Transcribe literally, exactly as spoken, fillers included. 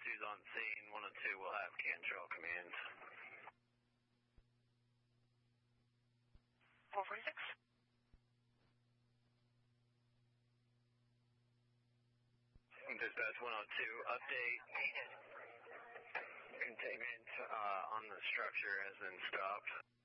two's on scene. one oh two will have Cantrell command. four forty-six. Dispatch one oh two, update. Containment uh, on the structure has been stopped.